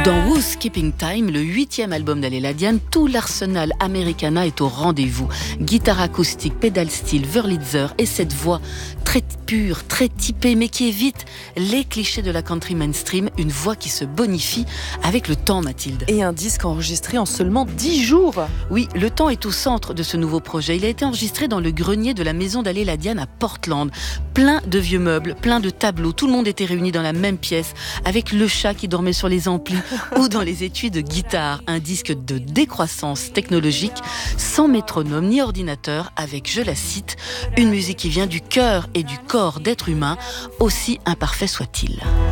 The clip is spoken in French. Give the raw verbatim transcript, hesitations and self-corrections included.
Dans Who's Keeping Time, le huitième album d'Aléla Diane, tout l'arsenal Americana est au rendez-vous. Guitare acoustique, pédale style, Wurlitzer et cette voix très pure, très typée, mais qui évite les clichés de la country mainstream. Une voix qui se bonifie avec le temps, Mathilde. Et un disque enregistré en seulement dix jours. Oui, le temps est au centre de ce nouveau projet. Il a été enregistré dans le grenier de la maison d'Aléla Diane à Portland. Plein de vieux meubles, plein de tableaux. Tout le monde était réuni dans la même pièce, avec le chat qui dormait sur les amplis ou dans les étuis de guitare. Un disque de décroissance technologique, sans métronome ni ordinateur, avec, je la cite, une musique qui vient du cœur et du corps d'être humain, aussi imparfait soit-il.